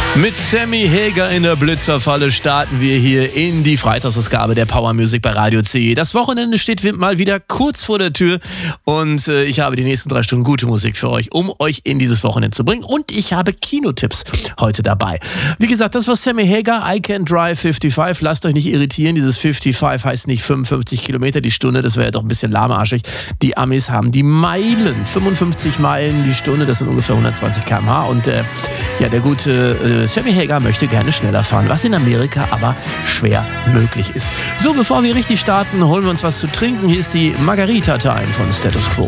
Mit Sammy Hagar in der Blitzerfalle starten wir hier in die Freitagsausgabe der Power Music bei Radio CE. Das Wochenende steht mal wieder kurz vor der Tür und ich habe die nächsten 3 Stunden gute Musik für euch, um euch in dieses Wochenende zu bringen. Und ich habe Kinotipps heute dabei. Wie gesagt, das war Sammy Hagar, I Can Drive 55. Lasst euch nicht irritieren, dieses 55 heißt nicht 55 Kilometer die Stunde, das wäre ja doch ein bisschen lahmarschig. Die Amis haben die Meilen, 55 Meilen die Stunde, das sind ungefähr 120 km/h. Und der gute Sammy Hagar möchte gerne schneller fahren, was in Amerika aber schwer möglich ist. So, bevor wir richtig starten, holen wir uns was zu trinken. Hier ist die Margarita Time von Status Quo.